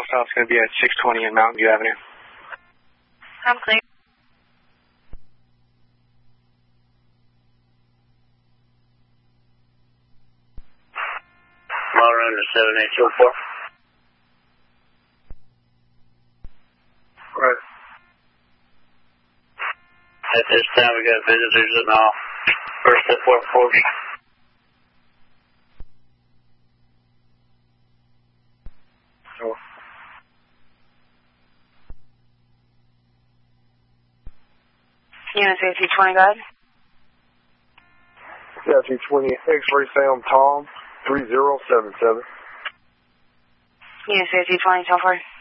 North-South is going to be at 620 and Mountain View Avenue. I'm clear. Model under 7824. Right. At this time, we got visitors and all. First at Fort Force. So, Unit AC 20, go ahead. Yeah, 220 X-ray Sam Tom 3077. Unit AC 20, tell for